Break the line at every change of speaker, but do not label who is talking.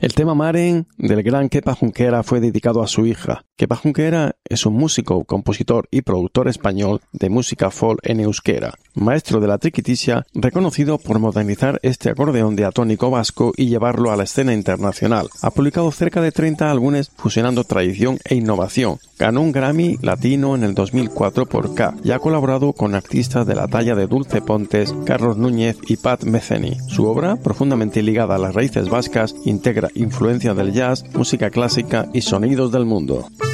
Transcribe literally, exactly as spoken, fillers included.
El tema Maren del gran Kepa Junquera fue dedicado a su hija. Kepa Junquera es un músico, compositor y productor español de música folk en euskera, maestro de la triquiticia, reconocido por modernizar este acordeón diatónico vasco y llevarlo a la escena internacional. Ha publicado cerca de treinta álbumes fusionando tradición e innovación. Ganó un Grammy Latino en el dos mil cuatro por K y ha colaborado con artistas de la talla de Dulce Pontes, Carlos Núñez y Pat Metheny. Su obra, profundamente ligada a las raíces vascas, integra influencia del jazz, música clásica y sonidos del mundo.